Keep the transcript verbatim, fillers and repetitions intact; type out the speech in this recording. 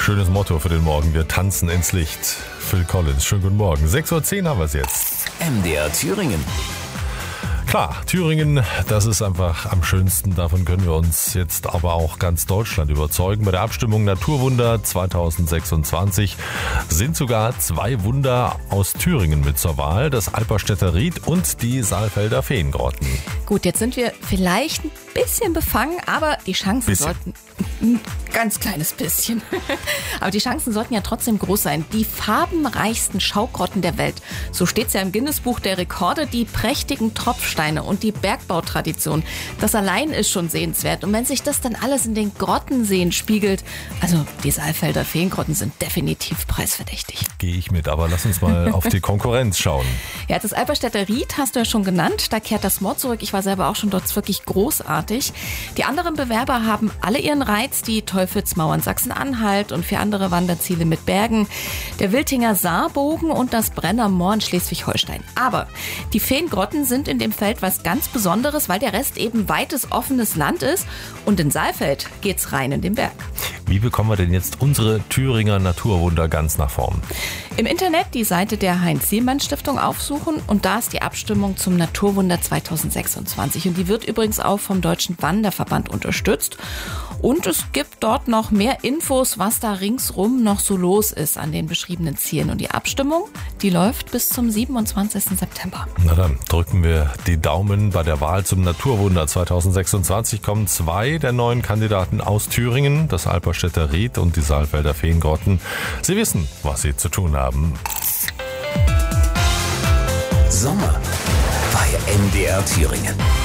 Schönes Motto für den Morgen. Wir tanzen ins Licht. Phil Collins, schönen guten Morgen. sechs Uhr zehn haben wir es jetzt. M D R Thüringen. Klar, Thüringen, das ist einfach am schönsten. Davon können wir uns jetzt aber auch ganz Deutschland überzeugen. Bei der Abstimmung Naturwunder zwanzig sechsundzwanzig sind sogar zwei Wunder aus Thüringen mit zur Wahl. Das Alperstädter Ried und die Saalfelder Feengrotten. Gut, jetzt sind wir vielleicht ein bisschen befangen, aber die Chancen Bisschen. sollten... Ein ganz kleines bisschen. Aber die Chancen sollten ja trotzdem groß sein. Die farbenreichsten Schaugrotten der Welt. So steht es ja im Guinness-Buch der Rekorde. Die prächtigen Tropfsteine und die Bergbautradition. Das allein ist schon sehenswert. Und wenn sich das dann alles in den Grottenseen spiegelt, also die Saalfelder Feengrotten sind definitiv preisverdächtig. Gehe ich mit, aber lass uns mal auf die Konkurrenz schauen. Ja, das Alperstädter Ried hast du ja schon genannt. Da kehrt das Mord zurück. Ich war selber auch schon dort. Es ist wirklich großartig. Die anderen Bewerber haben alle ihren Reiz. Die Teufelsmauern Sachsen-Anhalt und vier andere Wanderziele mit Bergen. Der Wiltinger Saarbogen und das Brenner Moor in Schleswig-Holstein. Aber die Feengrotten sind in dem Feld was ganz Besonderes, weil der Rest eben weites, offenes Land ist. Und in Saalfeld geht's rein in den Berg. Wie bekommen wir denn jetzt unsere Thüringer Naturwunder ganz nach vorn? Im Internet die Seite der Heinz-Sielmann-Stiftung aufsuchen und da ist die Abstimmung zum Naturwunder zwanzig sechsundzwanzig. Und die wird übrigens auch vom Deutschen Wanderverband unterstützt. Und es gibt dort noch mehr Infos, was da ringsrum noch so los ist an den beschriebenen Zielen. Und die Abstimmung, die läuft bis zum siebenundzwanzigsten September. Na dann drücken wir die Daumen. Bei der Wahl zum Naturwunder zwanzig sechsundzwanzig kommen zwei der neuen Kandidaten aus Thüringen, das Alperstädter Ried und die Saalfelder Feengrotten. Sie wissen, was sie zu tun haben. Sommer bei M D R Thüringen.